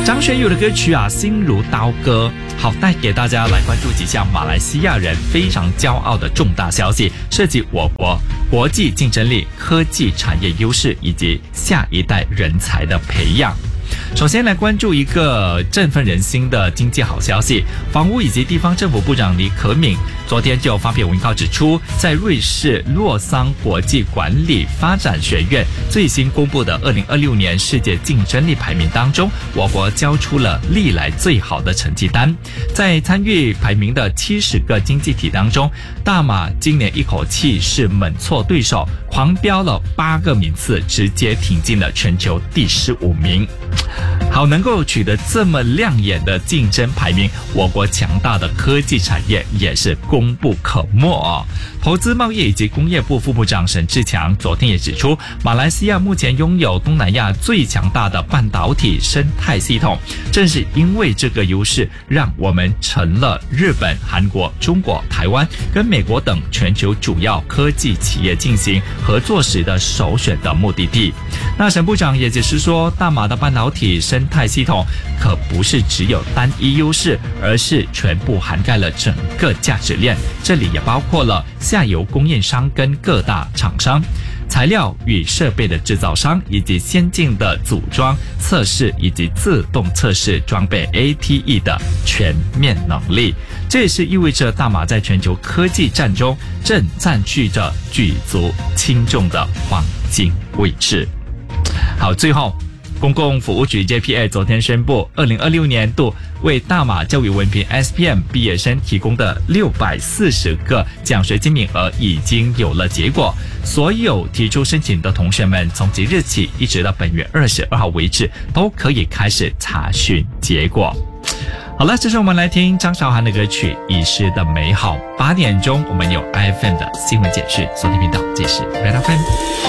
张学友的歌曲啊，心如刀割。好，带给大家来关注几项马来西亚人非常骄傲的重大消息，涉及我国国际竞争力、科技产业优势以及下一代人才的培养。首先来关注一个振奋人心的经济好消息，房屋以及地方政府部长李可敏昨天就发表文告指出，在瑞士洛桑国际管理发展学院最新公布的2026年世界竞争力排名当中，我国交出了历来最好的成绩单。在参与排名的70个经济体当中，大马今年一口气是猛挫对手，狂飙了8个名次，直接挺进了全球第15名。好，能够取得这么亮眼的竞争排名，我国强大的科技产业也是功不可没哦。投资贸易以及工业部副部长沈志强昨天也指出，马来西亚目前拥有东南亚最强大的半导体生态系统，正是因为这个优势，让我们成了日本、韩国、中国、台湾跟美国等全球主要科技企业进行合作时的首选的目的地。那沈部长也解释说，大马的半导体生态系统可不是只有单一优势，而是全部涵盖了整个价值链，这里也包括了下游供应商跟各大厂商、材料与设备的制造商，以及先进的组装、测试以及自动测试装备 ATE 的全面能力。这也是意味着大马在全球科技战中正占据着举足轻重的黄金位置。好，最后公共服务局 JPA 昨天宣布，2026年度为大马教育文凭 SPM 毕业生提供的640个奖学金名额已经有了结果，所有提出申请的同学们从即日起一直到本月22号为止，都可以开始查询结果。好了，这是我们来听张韶涵的歌曲《遗失的美好》。8点钟我们有 IFM 的新闻简讯，锁定频道，这是 Red FM。